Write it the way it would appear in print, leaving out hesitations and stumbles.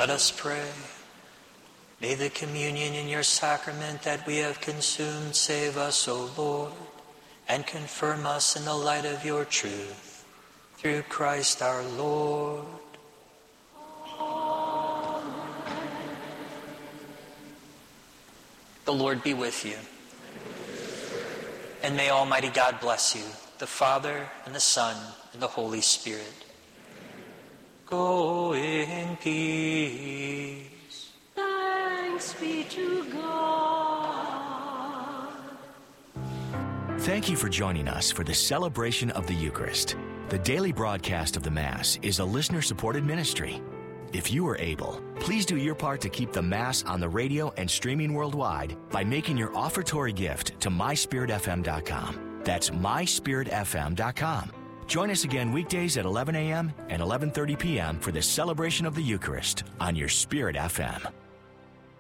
Let us pray. May the communion in your sacrament that we have consumed save us, O Lord, and confirm us in the light of your truth. Through Christ our Lord. Amen. The Lord be with you. And may Almighty God bless you, the Father, and the Son, and the Holy Spirit. Go in peace. Thanks be to God. Thank you for joining us for the celebration of the Eucharist. The daily broadcast of the Mass is a listener-supported ministry. If you are able, please do your part to keep the Mass on the radio and streaming worldwide by making your offertory gift to myspiritfm.com. That's myspiritfm.com. Join us again weekdays at 11 a.m. and 11:30 p.m. for the celebration of the Eucharist on your Spirit FM.